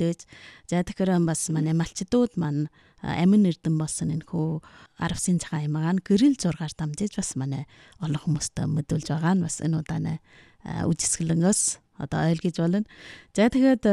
мэдээж. За тэгэхээр бас манай малчдууд маань амин эрдэм болсон энэ хүү 10 цагаан аймагаан гэрэл зургаар дамжиж бас манай олон хүмүүстээ мэдүүлж байгаа нь бас энэ удааны үжисгэлэнгөөс одоо ойлгож байна. За тэгээд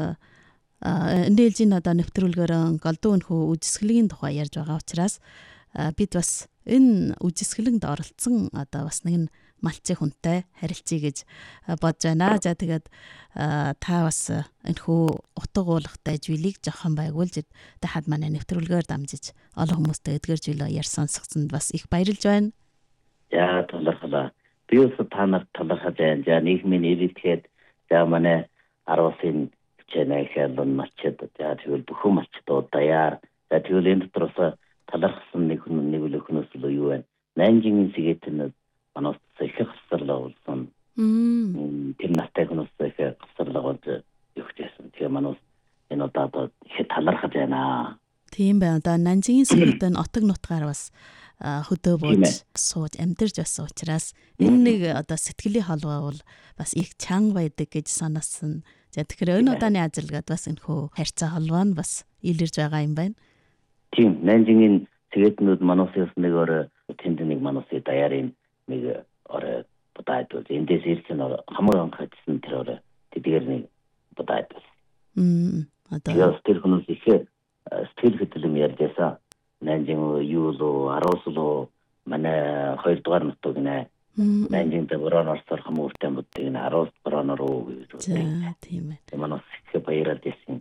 энэ ээлжийн одоо нэвтрүүлгээр голдуу өнхөө үжисгэлгийн тухай ярьж байгаа учраас бид бас энэ үжисгэлэнд оролцсон одоо бас нэгэн малчийн хүнтэй харилцъя гэж бодож байна. За тэгээд та бас энэхүү утга уулгатай зүйлийг жоохон байгуулж дахад манай нэвтрүүлгээр дамжиж олон хүмүүстэй эдгэрж билээ яар сонсгоцсонд бас их баярлж байна. За талархлаа. Би ус та нарт талархаж байна. За нийгмийн ирээдүйд за манай 10-ын чэнэ хэлэн малчид за тэгвэл бүхэн малчдууд даяар за тэгвэл энэ дотроос талархсан нэг өхнөөс л юу вэ? Нанжингийн сэгээтэн манаас их хэсэрлээ болсон. Тэр настай хүмүүс их хэсэрлээ болж явчихсан. Тэгээ манаас энэ удаад их талархаж байна. Тийм байна. Одоо Нанжингийн сэгээтэн отог нутгаар бас хөдөө бууж сууж амьдарч байсан учраас энэ нэг одоо сэтгэлийн холбоо бол бас их чанга байдаг гэж санаасан. За тэгэхээр энэ удааны ажиллагаад бас энэхүү харьцаа холбоо нь бас илэрж байгаа юм байна. Тийм, Нанжингийн сэгээтнүүд манаас нэг өөр тэнд нэг манаас даяарын нэг орой бодоод бол эндээс ирсэн хамаг анхаадсан тэр орой тэдгээр нэг бодоод бол. Одоо тэр хүмүүс их сэтгэл хөдлөм ярьжсэн. Нанжин юу лөө 10 лөө манай 2 дугаар нутаг нэ. Нанжин дэврон орсоор хамууртай мөдгийг 10 дугаар руу гэж байна. Тийм ээ. Манаас их баяраад ирсэн.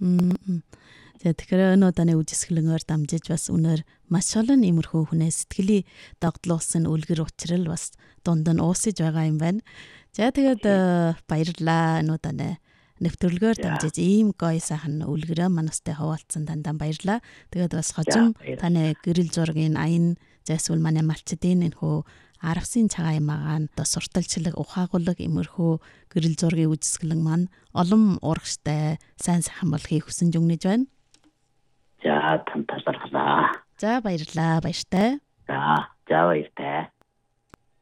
За тэгэхээр энэ удааны үжисгэлэнгээр дамжиж бас үнээр маш олон иймэрхүү хүнээс сэтгэлийн догдлуулсан үлгэр учрал бас дунд нь уусаж байгаа юм байна. За тэгээд баярлалаа энэ удааны нэвтрүүлгээр дамжиж ийм гоё сайхан үлгэрээ манастай хуваалцсан дандаа баярлалаа. Тэгээд бас хожим таны гэрэл зургийн аян зайсвал манай малчдын энэхүү 10-ын цагаан аймагаан одоо сурталчлаг ухаагуулга иймэрхүү гэрэл зургийн үжисгэлэн маань олон урагштай сайн сайхан болохыг хүсэж өгнөж байна. За талархлаа. За баярлалаа баяртай. За баяртай.